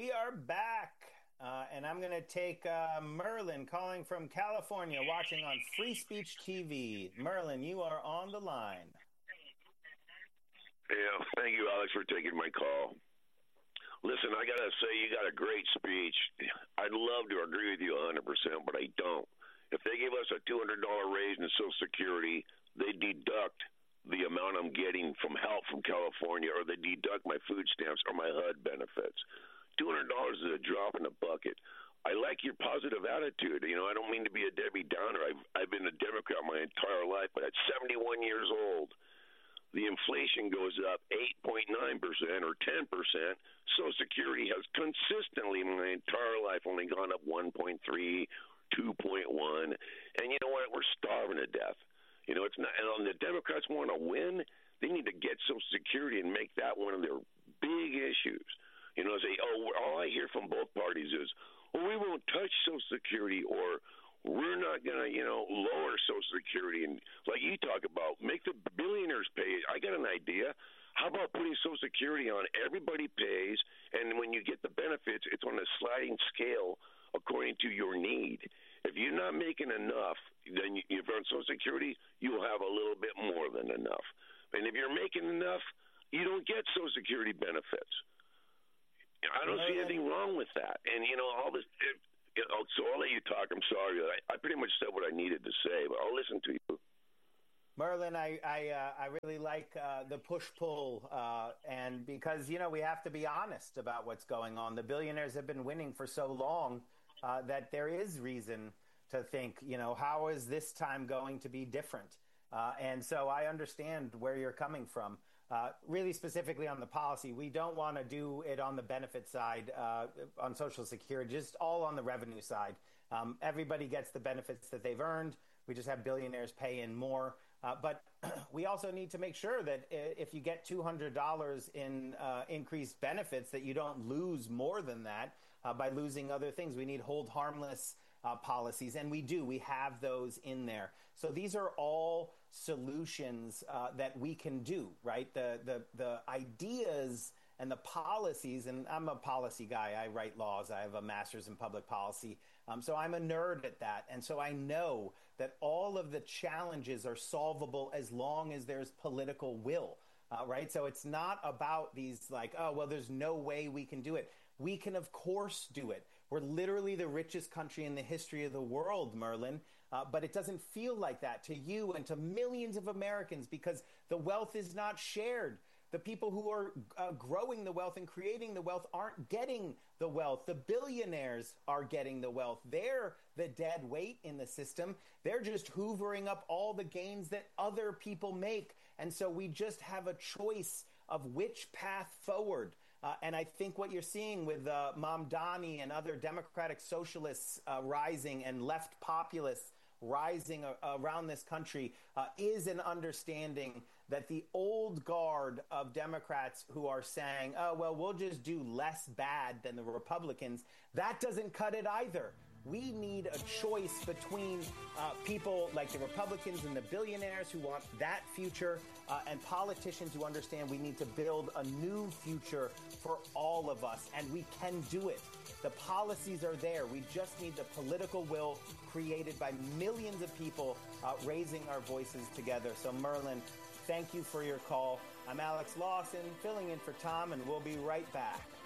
We are back, and I'm going to take Merlin calling from California, watching on Free Speech TV. Merlin, you are on the line. Yeah, thank you, Alex, for taking my call. Listen, I got to say, you got a great speech. I'd love to agree with you 100%, but I don't. If they give us a $200 raise in Social Security, they deduct the amount I'm getting from help from California, or they deduct my food stamps or my HUD benefits. $200 is a drop in the bucket. I like your positive attitude. You know, I don't mean to be a Debbie Downer. I've been a Democrat my entire life, but at 71 years old, the inflation goes up 8.9% or 10%. Social Security has consistently my entire life only gone up 1.3, 2.1. And you know what? We're starving to death. You know, it's not. And the Democrats want to win. They need to get Social Security and make that one of their big issues. You know, say, all I hear from both parties is, well, we won't touch Social Security, or we're not going to, lower Social Security. And like you talk about, make the billionaires pay. I got an idea. How about putting Social Security on? Everybody pays, and when you get the benefits, it's on a sliding scale according to your need. If you're not making enough, then if you're on Social Security, you'll have a little bit more than enough. And if you're making enough, you don't get Social Security benefits. I don't see anything wrong with that. And, all this, so I'll let you talk. I'm sorry. I pretty much said what I needed to say, but I'll listen to you. Merlin, I really like the push-pull, and because, we have to be honest about what's going on. The billionaires have been winning for so long that there is reason to think, how is this time going to be different? And so I understand where you're coming from. Really specifically on the policy, we don't want to do it on the benefit side, on Social Security, just all on the revenue side. Everybody gets the benefits that they've earned. We just have billionaires pay in more. But we also need to make sure that if you get $200 in increased benefits, that you don't lose more than that by losing other things. We need hold harmless policies, and we do. We have those in there. So these are all solutions that we can do, right? The ideas and the policies, and I'm a policy guy. I write laws. I have a master's in public policy. So I'm a nerd at that. And so I know that all of the challenges are solvable as long as there's political will, right? So it's not about these there's no way we can do it. We can, of course, do it. We're literally the richest country in the history of the world, Merlin, but it doesn't feel like that to you and to millions of Americans because the wealth is not shared. The people who are growing the wealth and creating the wealth aren't getting the wealth. The billionaires are getting the wealth. They're the dead weight in the system. They're just hoovering up all the gains that other people make. And so we just have a choice of which path forward. And I think what you're seeing with Mamdani and other democratic socialists rising and left populists rising around this country is an understanding that the old guard of Democrats who are saying, we'll just do less bad than the Republicans, that doesn't cut it either. We need a choice between people like the Republicans and the billionaires who want that future and politicians who understand we need to build a new future for all of us, and we can do it. The policies are there. We just need the political will created by millions of people raising our voices together. So, Merlin, thank you for your call. I'm Alex Lawson, filling in for Tom, and we'll be right back.